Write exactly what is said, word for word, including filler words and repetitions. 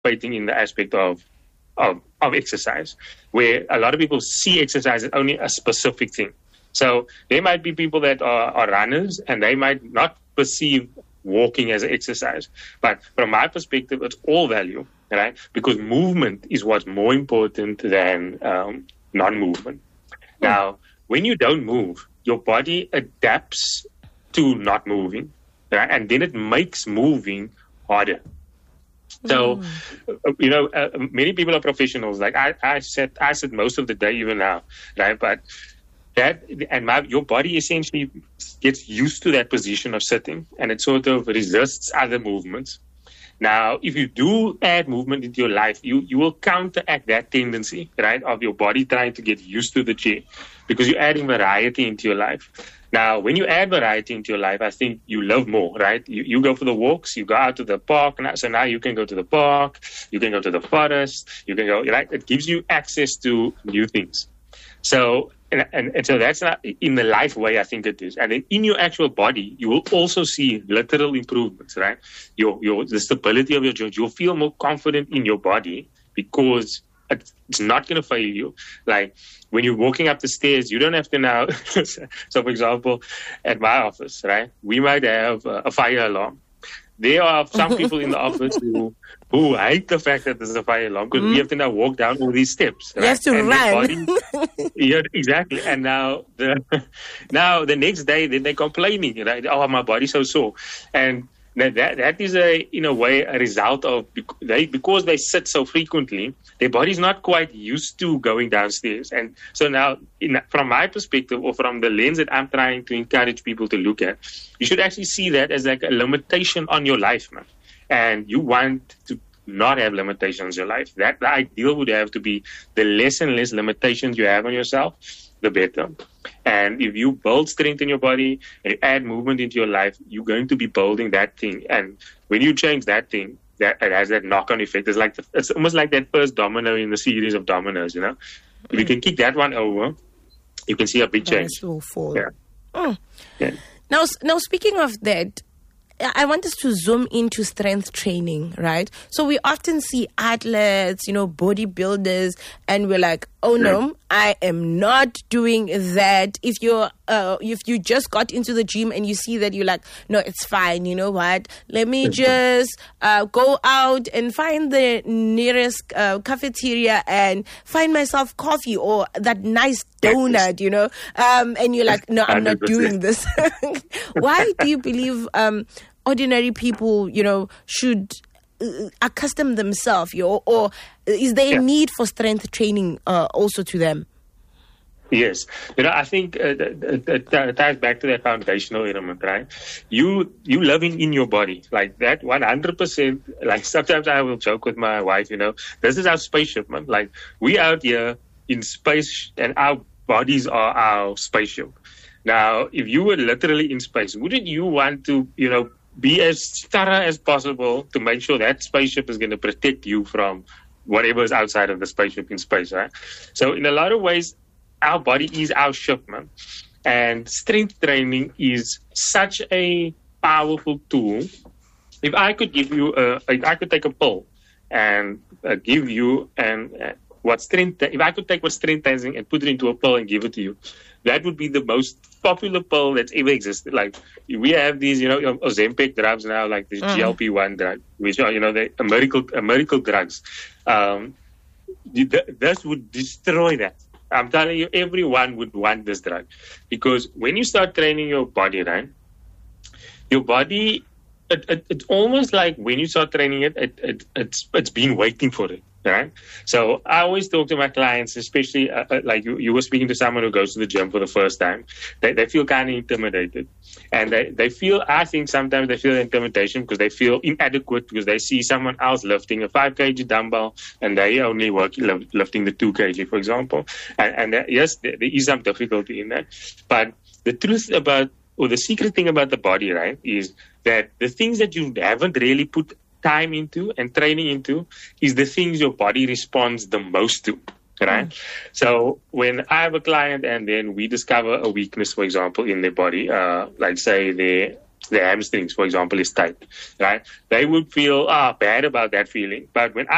participating in the aspect of, of, of exercise, where a lot of people see exercise as only a specific thing. So there might be people that are, are runners and they might not perceive walking as an exercise. But from my perspective, it's all value, right? Because movement is what's more important than um, non-movement. Mm. Now, when you don't move, your body adapts to not moving, right? And then it makes moving harder. So, mm. you know, uh, many people are professionals. Like I, I sit, I sit most of the day even now, right? But that, and my, your body essentially gets used to that position of sitting, and it sort of resists other movements. Now, if you do add movement into your life, you, you will counteract that tendency, right, of your body trying to get used to the chair, because you're adding variety into your life. Now, when you add variety into your life, I think you love more, right? You, you go for the walks, you go out to the park. Now, so now you can go to the park, you can go to the forest, you can go, right? It gives you access to new things. So, and, and, and so that's not in the life way, I think it is. And then in your actual body, you will also see literal improvements, right? Your, your, the stability of your joints. You'll feel more confident in your body because it's not going to fail you. Like when you're walking up the stairs, you don't have to now. So, for example, at my office, right, we might have a, a fire alarm. There are some people in the office who who hate the fact that there's a fire alarm because mm. we have to now walk down all these steps. Right? You have to and run. Body, yeah, exactly. And now the now the next day then they're complaining, right? Oh, my body's so sore. And that that is a in a way a result of they because they sit so frequently, their body's not quite used to going downstairs. And so now, in, from my perspective, or from the lens that I'm trying to encourage people to look at, you should actually see that as like a limitation on your life, man. And you want to not have limitations in your life. That the ideal would have to be the less and less limitations you have on yourself, the better. And if you build strength in your body and you add movement into your life, you're going to be building that thing. And when you change that thing, that it has that knock-on effect. It's like the, it's almost like that first domino in the series of dominoes, you know. Mm. If you can kick that one over, you can see a big change. Will fall. Yeah. Mm. Yeah. Now, now speaking of that, I want us to zoom into strength training, right? So we often see athletes, you know, bodybuilders, and we're like, oh no, I am not doing that. If you're, uh, if you just got into the gym and you see that, you're like, no, it's fine. You know what? Let me just uh, go out and find the nearest uh, cafeteria and find myself coffee or that nice donut, you know? Um, and you're like, no, I'm not doing this. Why do you believe um, ordinary people, you know, should uh, accustom themselves, you know, or is there a yeah. need for strength training uh, also to them? Yes. You know, I think uh, that ties back to that foundational element, right? You you living in your body, like that one hundred percent, like sometimes I will joke with my wife, you know, this is our spaceship, man. Like we out here in space and our bodies are our spaceship. Now, if you were literally in space, wouldn't you want to, you know, be as thorough as possible to make sure that spaceship is going to protect you from whatever is outside of the spaceship in space, right? So in a lot of ways, our body is our ship, man. And strength training is such a powerful tool. If I could give you a, if I could take a pill and uh, give you an uh, what strength, if I could take what strength training and put it into a pill and give it to you, that would be the most popular pill that's ever existed. Like we have these, you know, Ozempic drugs now, like the mm. G L P one drug, which are, you know, the miracle, miracle drugs. Um, this would destroy that. I'm telling you, everyone would want this drug because when you start training your body, right, your body, it, it, it's almost like when you start training it, it, it it's it's been waiting for it. Right. So I always talk to my clients, especially uh, like you, you were speaking to someone who goes to the gym for the first time. They, they feel kind of intimidated. And they, they feel, I think sometimes they feel intimidation because they feel inadequate because they see someone else lifting a five kilogram dumbbell and they only work lifting the two kilogram, for example. And, and that, yes, there, there is some difficulty in that. But the truth about, or the secret thing about the body, right, is that the things that you haven't really put time into and training into is the things your body responds the most to, right? Mm. So when I have a client and then we discover a weakness, for example, in their body, uh, like say their their hamstrings, for example, is tight, right? They would feel ah bad about that feeling. But when I